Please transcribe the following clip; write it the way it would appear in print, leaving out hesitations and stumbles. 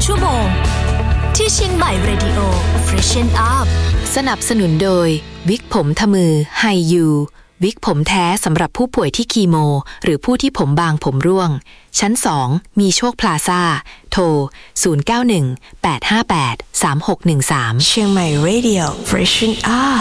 ชั่วโมงที่เชียงใหม่เรดิโอ Freshen Up สนับสนุนโดยวิกผมทะมือไฮยูวิกผมแท้สำหรับผู้ป่วยที่คีโมหรือผู้ที่ผมบางผมร่วงชั้น2มีโชคพลาซ่าโทร0918583613 เชียงใหม่ Radio Freshen Up